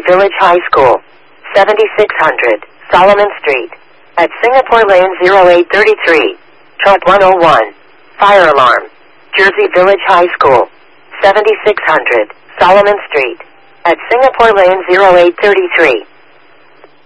Village High School, 7600 Solomon Street. At Singapore Lane 0833. Truck 101. Fire alarm. Jersey Village High School, 7600 Solomon Street. At Singapore Lane 0833.